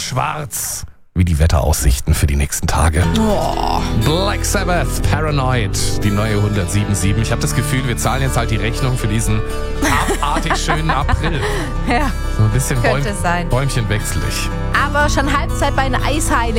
schwarz wie die Wetteraussichten für die nächsten Tage. Black Sabbath, Paranoid, die neue 107.7. Ich habe das Gefühl, wir zahlen jetzt halt die Rechnung für diesen abartig schönen April. Ja, So ein bisschen könnte sein. Bäumchenwechselig. Aber schon Halbzeit bei einer Eisheile.